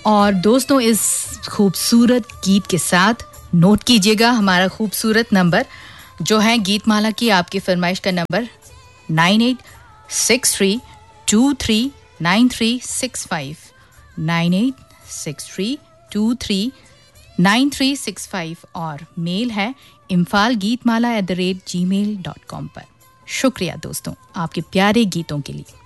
और दोस्तों इस खूबसूरत गीत के साथ नोट कीजिएगा हमारा खूबसूरत नंबर जो है गीतमाला की आपकी फरमाइश का नंबर 9863239365 9863239365 और मेल है imphalgeetmala@gmail.com पर। शुक्रिया दोस्तों आपके प्यारे गीतों के लिए।